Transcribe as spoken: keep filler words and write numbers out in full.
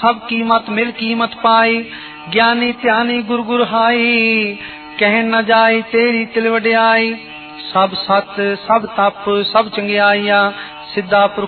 सब कीमत मिल कीमत पाई। ज्ञानी ध्यानी गुर गुर हाई, कह न जाए तेरी तिल वड्याई। सब सत सब तप सब चंगियाइया, सिद्धा